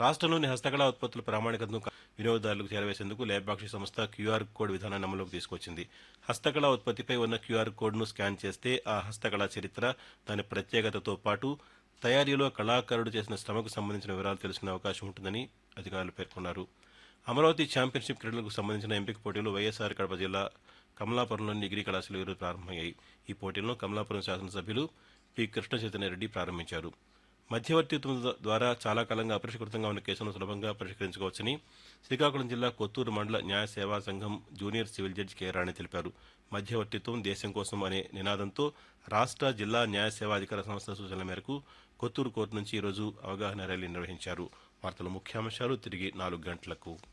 రాష్ట్రంలోని హస్తకళా ఉత్పత్తుల ప్రామాణికతను వినియోగదారులకు చేరవేసేందుకు లేపాక్షి సంస్థ క్యూఆర్ కోడ్ విధానాన్ని అమలులోకి తీసుకొచ్చింది. హస్తకళా ఉత్పత్తిపై ఉన్న క్యూఆర్ కోడ్ను స్కాన్ చేస్తే ఆ హస్తకళా చరిత్ర, దాని ప్రత్యేకతతో పాటు తయారీలో కళాకారుడు చేసిన శ్రమకు సంబంధించిన వివరాలు తెలుసుకునే అవకాశం ఉంటుందని అధికారులు పేర్కొన్నారు. అమరావతి ఛాంపియన్షిప్ క్రీడలకు సంబంధించిన ఎంపిక పోటీలు వైఎస్ఆర్ కడప జిల్లా కమలాపురంలోని డిగ్రీ కళాశాల ఈరోజు ప్రారంభమయ్యాయి. ఈ పోటీలను కమలాపురం శాసనసభ్యులు పి కృష్ణ చైతన్యరెడ్డి ప్రారంభించారు. మధ్యవర్తిత్వం ద్వారా చాలా కాలంగా అపరిష్కృతంగా ఉన్న కేసులను సులభంగా పరిష్కరించుకోవచ్చని శ్రీకాకుళం జిల్లా కొత్తూరు మండల న్యాయ సేవా సంఘం జూనియర్ సివిల్ జడ్జి కె రాణి తెలిపారు. మధ్యవర్తిత్వం దేశం కోసం అనే నినాదంతో రాష్ట్ర జిల్లా న్యాయ సేవాధికార సంస్థల సూచనల మేరకు కొత్తూరు కోర్టు నుంచి ఈరోజు అవగాహన ర్యాలీ నిర్వహించారు. వార్తల ముఖ్యాంశాలు తిరిగి 4 గంటలకు.